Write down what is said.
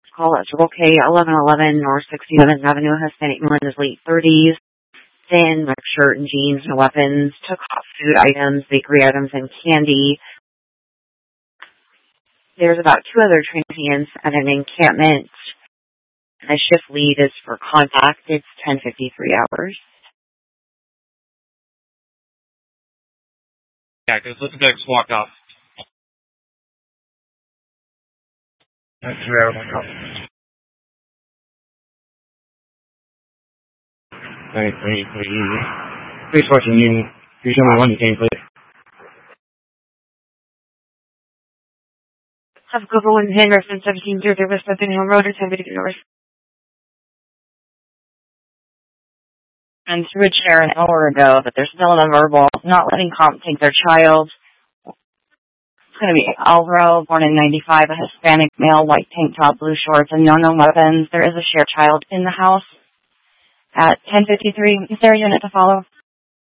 Call at Circle K, 1111 North 67th Avenue, Hispanic male in his late 30s. Thin, black shirt and jeans, no weapons. Took hot food items, bakery items, and candy. There's about 2 other transients at an encampment. The shift lead is for contact. It's 10:53 hours. Yeah, because Elizabeth walked off. That's rare. Please watching you. You show me one gameplay. Have a good one. Henderson, 1730 West Bethany Road, or 10:50 North. And through a chair an hour ago, but they're still nonverbal, not letting comp take their child. It's going to be Alvaro, born in 95, a Hispanic male, white tank top, blue shorts, and no weapons. There is a shared child in the house. At 10:53, is there a unit to follow?